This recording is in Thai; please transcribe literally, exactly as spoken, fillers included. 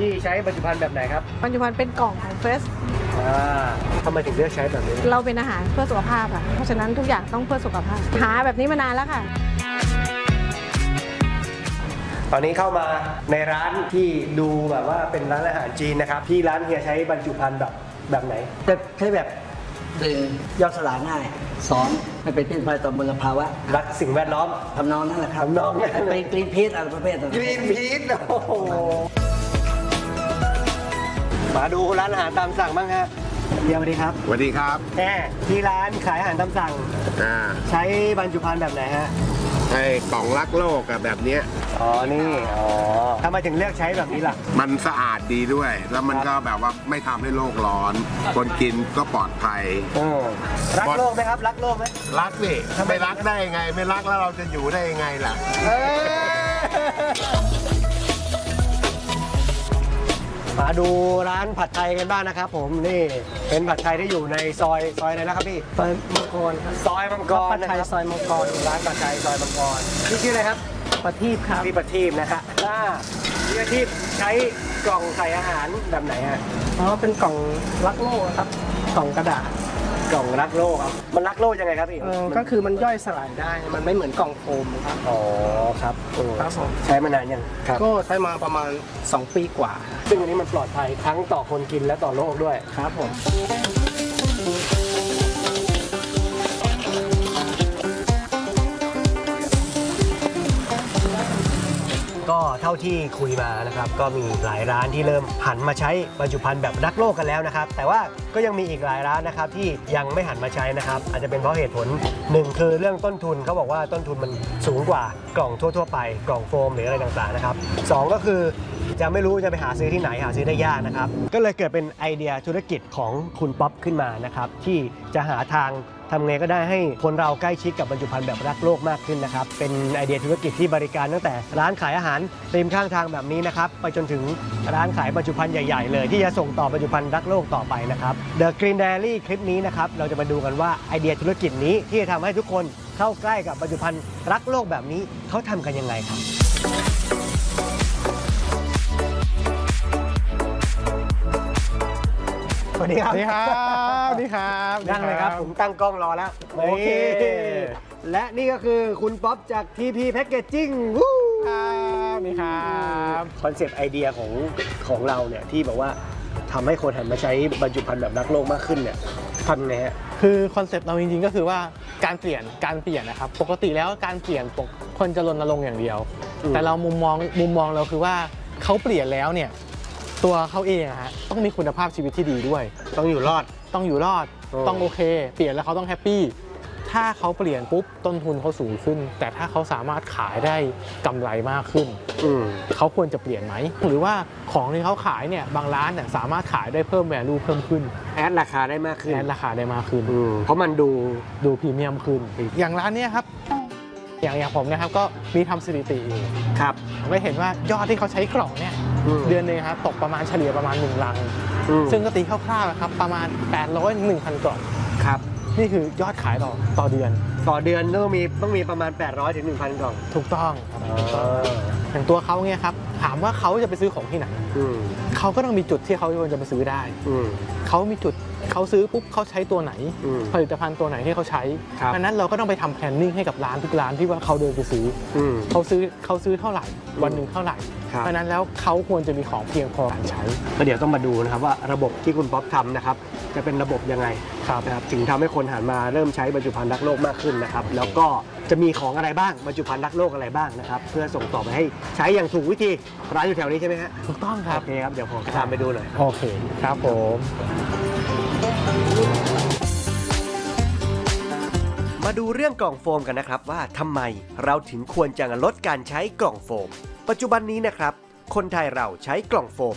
พี่ใช้บรรจุภัณฑ์แบบไหนครับบรรจุภัณฑ์เป็นกล่องของเฟสอ่าทำไมถึงเลือกใช้แบบนี้เราเป็นอาหารเพื่อสุขภาพค่ะเพราะฉะนั้นทุกอย่างต้องเพื่อสุขภาพหาแบบนี้มานานแล้วค่ะตอนนี้เข้ามาในร้านที่ดูแบบว่าเป็นร้านอาหารจีนนะครับที่ร้านเฮียใช้บรรจุภัณฑ์แบบแบบไหนจะใช้แบบหนึ่งย่อยสลายง่ายสองไม่เป็นพิษภัยต่อมลภาวะรักสิ่งแวดล้อมทำนองนั่นแหละครับทำนองนั่นเป็นกรีนพีชอะไรประเภทนั้นกรีนพีชโอ้โหมาดูร้านอาหารตามสั่งบ้างฮะเดี๋ยวสวัสดีครับสวัสดีครับแหมที่ร้านขายอาหารตามสั่งอ่าใช้บรรจุภัณฑ์แบบไหนฮะไอ้กล่องรักโลกอะแบบเนี้ยอ๋อนี่อ๋อทำไมถึงเลือกใช้แบบนี้ล่ะมันสะอาดดีด้วย แล้วมันก็แบบว่าไม่ทำให้โลกร้อนคนกินก็ปลอดภัยรักโลกไหมครับรักโลกไหมรักสิไม่รักได้ยังไงไม่รักแล้วเราจะอยู่ได้ยังไงล่ะมาดูร้านผัดไทยกันบ้างนะครับผมนี่เป็นผัดไทยที่อยู่ในซอยซอยอะไรนะครับพี่ซอยมังกรครับซอยมังกรผัดไทยซอยมังกรร้านผัดไทยซอยมังกรพี่ชื่ออะไรครับประทีปครับพี่ประทีปนะครับอ่าพี่ประทีปใช้กล่องใส่อาหารแบบไหนฮะอ๋อเป็นกล่องรักโลกครับกล่องกระดาษกล่องรักโลกครับมันรักโลกยังไงครับพี่ก็คือมันย่อยสลายได้มันไม่เหมือนกล่องโฟมครับอ๋อครับครับผมใช้มานานยังครับก็ใช้มาประมาณสองปีกว่าซึ่งอันนี้มันปลอดภัยทั้งต่อคนกินและต่อโลกด้วยครับผมก็เท่าที่คุยมานะครับก็มีหลายร้านที่เริ่มหันมาใช้บรรจุภัณฑ์แบบรักโลกกันแล้วนะครับแต่ว่าก็ยังมีอีกหลายร้านนะครับที่ยังไม่หันมาใช้นะครับอาจจะเป็นเพราะเหตุผลหนึ่งคือเรื่องต้นทุนเขาบอกว่าต้นทุนมันสูงกว่ากล่องทั่วๆไปกล่องโฟมหรืออะไรต่างๆนะครับสองก็คือจะไม่รู้จะไปหาซื้อที่ไหนหาซื้อได้ยากนะครับก็เลยเกิดเป็นไอเดียธุรกิจของคุณป๊อปขึ้นมานะครับที่จะหาทางทำไงก็ได้ให้คนเราใกล้ชิดกับบรรจุภัณฑ์แบบรักโลกมากขึ้นนะครับเป็นไอเดียธุรกิจที่บริการตั้งแต่ร้านขายอาหารริมข้างทางแบบนี้นะครับไปจนถึงร้านขายบรรจุภัณฑ์ใหญ่ๆเลยที่จะส่งต่อบรรจุภัณฑ์รักโลกต่อไปนะครับ The Green Diary คลิปนี้นะครับเราจะมาดูกันว่าไอเดียธุรกิจนี้ที่จะทำให้ทุกคนเข้าใกล้กับบรรจุภัณฑ์รักโลกแบบนี้เขาทำกันยังไงครับสวัสดีครับสวัสดีครับสวัสดีครับนั่งเลยครับผมตั้งกล้องรอแล้วโอเคและนี่ก็คือคุณป๊อปจาก ที พี Packaging วู้ครับนี่ครับคอนเซปต์ไอเดียของของเราเนี่ยที่แบบว่าทำให้คนหันมาใช้บรรจุภัณฑ์แบบรักโลกมากขึ้นเนี่ยทำไงฮะคือคอนเซปต์เราจริงๆก็คือว่าการเปลี่ยนการเปลี่ยนนะครับปกติแล้วการเปลี่ยนคนจะรณรงค์อย่างเดียวแต่เรามุมมองมุมมองเราคือว่าเขาเปลี่ยนแล้วเนี่ยตัวเขาเองอะฮะต้องมีคุณภาพชีวิตที่ดีด้วยต้องอยู่รอดต้องอยู่รอดต้องโอเคเปลี่ยนแล้วเขาต้องแฮปปี้ถ้าเขาเปลี่ยนปุ๊บต้นทุนเขาสูงขึ้นแต่ถ้าเขาสามารถขายได้กำไรมากขึ้นเขาควรจะเปลี่ยนไหมหรือว่าของที่เขาขายเนี่ยบางร้านเนี่ยสามารถขายได้เพิ่มแวลูเพิ่มขึ้นแอดราคาได้มากขึ้นแอดราคาได้มากขึ้นเพราะมันดูดูพรีเมียมขึ้นอย่างร้านนี้ครับอย่างอย่างผมนะครับก็มีทำสถิติอยู่ครับไม่เห็นว่ายอดที่เขาใช้กล่องเนี่ยเดือนนึงครับตกประมาณเฉลี่ยประมาณหนึ่งลังซึ่งก็ตีคร่าวๆครับประมาณแปดร้อยถึง หนึ่งพัน กล่องครับนี่คือยอดขายต่อต่อเดือนต่อเดือนต้องมีต้องมีประมาณแปดร้อยถึง หนึ่งพัน กล่องถูกต้องอย่างตัวเขาเนี่ยครับถามว่าเขาจะไปซื้อของที่ไหนเขาก็ต้องมีจุดที่เขาจะไปซื้อได้เขามีจุดเขาซื้อปุ๊บเขาใช้ตัวไหนผลิตภัณฑ์ตัวไหนที่เขาใช้ดังนั้นเราก็ต้องไปทำแพลนนิ่งให้กับร้านทุกร้านที่ว่าเขาเดินไปซื้อเขาซื้อเขาซื้อเท่าไหร่วันหนึ่งเท่าไหร่เพราะนั้นแล้วเขาควรจะมีของเพียงพอการใช้ก็เดี๋ยวต้องมาดูนะครับว่าระบบที่คุณป๊อปทำนะครับจะเป็นระบบยังไงนะครับถึงทำให้คนหันมาเริ่มใช้บรรจุภัณฑ์รักโลกมากขึ้นนะครับแล้วก็จะมีของอะไรบ้างบรรจุภัณฑ์รักโลกอะไรบ้างนะครับเพื่อส่งต่อไปให้ใช้อย่างถูกวิธีร้านอยู่แถวนี้ใช่ไหมฮะถูกต้องครับโอเคครับเดี๋ยวผมจะตามไปดูหน่อยโอเคครับผมมาดูเรื่องกล่องโฟมกันนะครับว่าทำไมเราถึงควรจะลดการใช้กล่องโฟมปัจจุบันนี้นะครับคนไทยเราใช้กล่องโฟม